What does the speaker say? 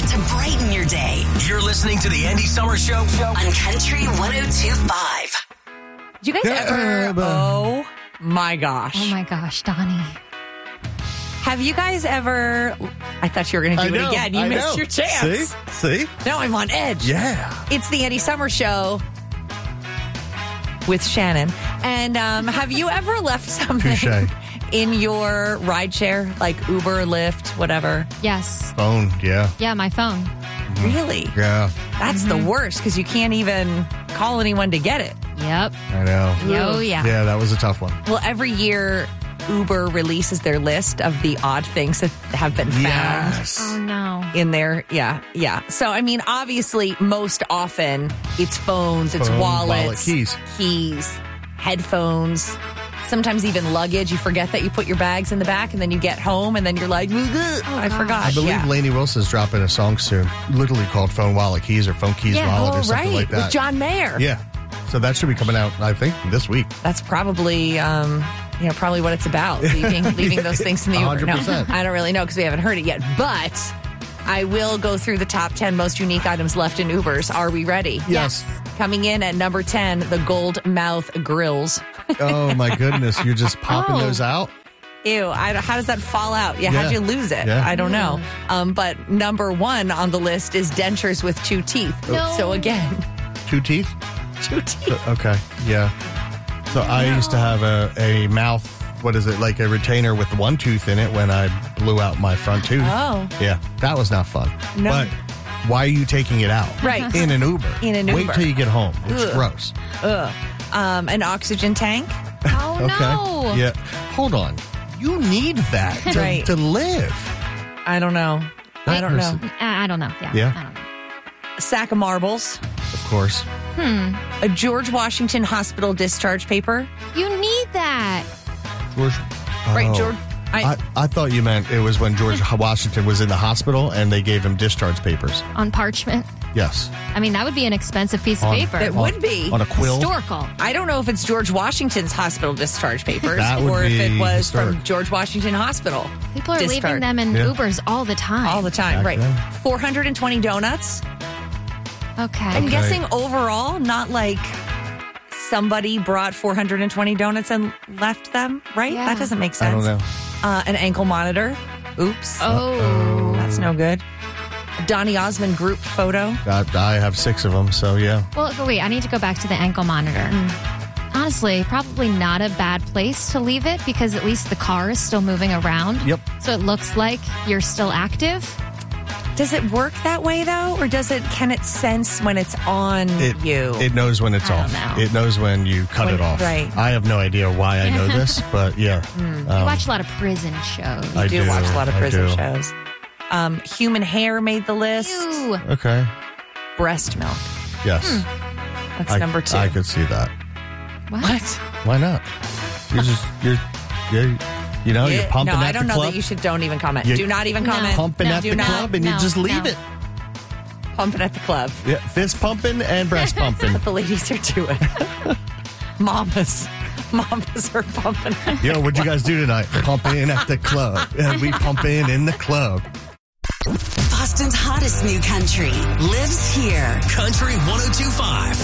to brighten your day. You're listening to the Andy Summers Show On Country 102.5. Do you guys ever... Oh, my gosh. Oh, my gosh, Donnie. Have you guys ever... I thought you were going to do it again. You missed your chance. See? Now I'm on edge. Yeah. It's the Andy Summers Show with Shannon. And have you ever left something Touché. in your rideshare, like Uber, Lyft, whatever? Yes. Phone, yeah. Yeah, my phone. Really? Yeah, That's the worst because you can't even call anyone to get it. Yep. I know. Oh, yeah. Yeah, that was a tough one. Well, every year Uber releases their list of the odd things that have been found. Yes. Oh, no. In there, yeah. So, I mean, obviously, most often it's phones, it's wallets, keys, headphones, sometimes even luggage. You forget that you put your bags in the back, and then you get home, and then you're like, I forgot. I believe Lainey Wilson's dropping a song soon, literally called Phone Wallet Keys or Phone Keys Wallet or something like that. With John Mayer. Yeah. So that should be coming out, I think, this week. That's probably... probably what it's about, leaving those things in the Uber. 100%. No, I don't really know because we haven't heard it yet. But I will go through the top 10 most unique items left in Ubers. Are we ready? Yes. Coming in at number 10, the gold mouth grills. Oh, my goodness. You're just popping those out? Ew, how does that fall out? Yeah, how'd you lose it? Yeah. I don't know. But number 1 on the list is dentures with 2 teeth. No. So again, 2 teeth? 2 teeth. Okay, yeah. So I used to have a mouth, what is it, like a retainer with 1 tooth in it when I blew out my front tooth. Oh. Yeah, that was not fun. No. But why are you taking it out? Right. In an Uber. In an Wait Uber. till you get home. It's gross. An oxygen tank. Oh, Okay. no. Yeah. Hold on. You need that Right. to live. I don't know. I don't know. I don't know. Yeah. Yeah. I don't know. A sack of marbles. Of course. A George Washington hospital discharge paper. You need that. George. Right, Oh. George. I thought you meant it was when George Washington was in the hospital and they gave him discharge papers. On parchment. Yes. I mean, that would be an expensive piece of paper. It would be. On a quill. Historical. I don't know if it's George Washington's hospital discharge papers That would or if it be was historic. from George Washington Hospital. People are Discharge. leaving them in Yeah. Ubers all the time. All the time, Back right. then. 420 donuts. Okay. I'm guessing overall, not like somebody brought 420 donuts and left them, right? Yeah. That doesn't make I sense. don't know. An ankle monitor. Oops. Oh. That's no good. A Donny Osmond group photo. I have 6 of them, so yeah. Well, wait, I need to go back to the ankle monitor. Honestly, probably not a bad place to leave it because at least the car is still moving around. Yep. So it looks like you're still active. Does it work that way though, or can it sense when it's on you? It knows when it's I off. don't know. It knows when you cut When- it off. right. I have no idea why I know this, but yeah. You watch a lot of prison shows. I do watch a lot of I prison do. shows. Human hair made the list. Ew. Okay. Breast milk. Yes. That's number 2. I could see that. What? Why not? You're pumping no, at I don't the know club. that you should. Don't even comment. You- Do not even No. comment. Pumping No, at do the not. club and you No, just leave no. it. Pumping at the club. Yeah, fist pumping and breast pumping. The ladies are doing. Mamas are pumping. Yo, what'd you guys do tonight? Pumping at the club. We pumping in the club. Boston's hottest new country lives here. Country 102.5.